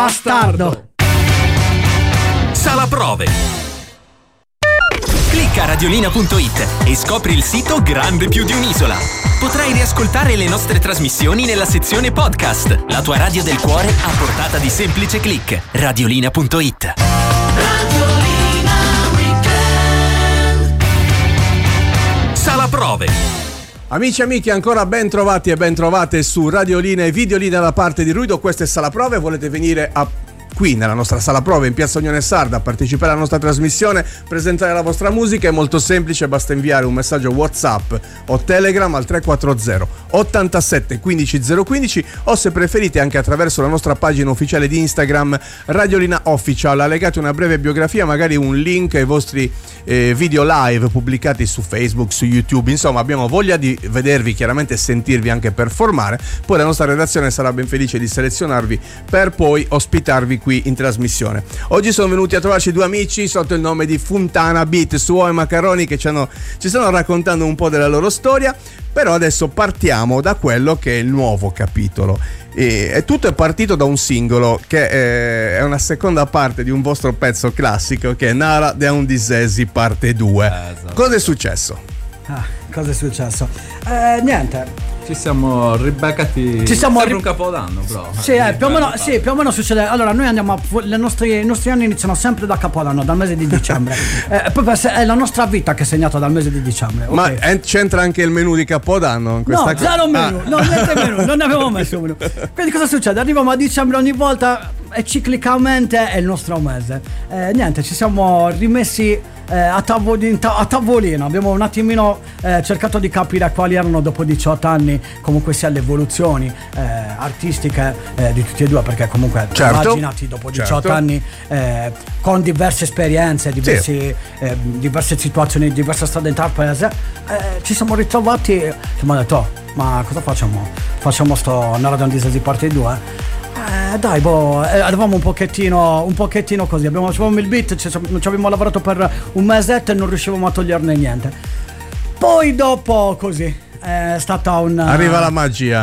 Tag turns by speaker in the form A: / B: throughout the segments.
A: Bastardo.
B: Sala prove. Clicca radiolina.it e scopri il sito grande più di un'isola. Potrai riascoltare le nostre trasmissioni nella sezione podcast. La tua radio del cuore a portata di semplice click. Radiolina.it. Radiolina Weekend. Sala prove.
C: Amici e amiche, ancora ben trovati e ben trovate su Radiolina e Videolina da parte di Ruido. Questa è Sala Prove. Volete venire qui nella nostra sala prove in Piazza Unione Sarda a partecipare alla nostra trasmissione, presentare la vostra musica? È molto semplice, basta inviare un messaggio WhatsApp o Telegram al 340 87 15 015 o, se preferite, anche attraverso la nostra pagina ufficiale di Instagram Radiolina Official. Allegate una breve biografia, magari un link ai vostri video live pubblicati su Facebook, su YouTube. Insomma, abbiamo voglia di vedervi, chiaramente, e sentirvi anche performare. Poi la nostra redazione sarà ben felice di selezionarvi per poi ospitarvi qui in trasmissione. Oggi sono venuti a trovarci due amici sotto il nome di Funtana Beat, Suo e Macaroni, che ci stanno raccontando un po' della loro storia. Però adesso partiamo da quello che è il nuovo capitolo. E tutto è partito da un singolo che è una seconda parte di un vostro pezzo classico, che è Nara de un Disesi parte 2. Esatto. Cosa è successo?
A: Cosa è successo? Niente.
D: Ci siamo ribeccati. Sembra un capodanno, però.
A: Sì, più o meno succede. Allora, noi andiamo i nostri anni iniziano sempre da Capodanno, dal mese di dicembre. Proprio è la nostra vita che è segnata dal mese di dicembre.
C: Ma
A: okay.
C: C'entra anche il menù di Capodanno in questa
A: zero menù. No, niente menù, non abbiamo messo menù. Quindi cosa succede? Arriviamo a dicembre ogni volta e ciclicamente è il nostro mese. Niente, ci siamo rimessi a tavolino. Abbiamo un attimino cercato di capire quali erano, dopo 18 anni, comunque sia le evoluzioni artistiche di tutti e due, perché comunque immaginati dopo 18 anni con diverse esperienze, diverse situazioni, diverse strade intraprese, ci siamo ritrovati e abbiamo detto: ma cosa facciamo? Facciamo sto Nara de un Disesi parte 2? Eravamo un pochettino così. Avevamo il beat, ci abbiamo lavorato per un mesetto e non riuscivamo a toglierne niente. Poi dopo così è stata
C: arriva la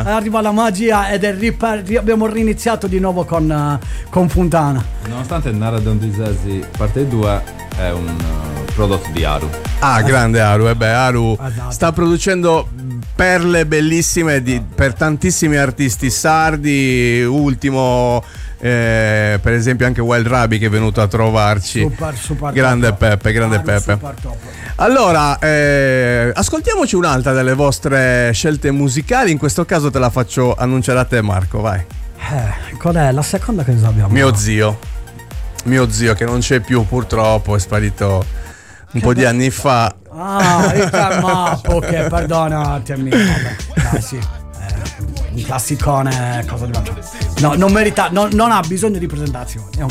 C: magia
A: ed abbiamo riniziato di nuovo con Funtana.
D: Nonostante Nara de un Disesi parte 2 è un prodotto di Aru.
C: Grande Aru. Aru
A: esatto.
C: Sta producendo perle bellissime per tantissimi artisti sardi. Ultimo per esempio anche Wild Rabi, che è venuto a trovarci.
A: Super
C: grande
A: top.
C: Peppe, grande Peppe.
A: Super top.
C: Allora ascoltiamoci un'altra delle vostre scelte musicali. In questo caso te la faccio annunciare a te, Marco, vai.
A: Qual è la seconda che abbiamo?
C: Mio zio che non c'è più, purtroppo, è sparito un po' di anni fa.
A: Ok, perdonati amico. Dai, sì. Un classicone, cosa di faccio? No, non merita, non ha bisogno di presentazioni.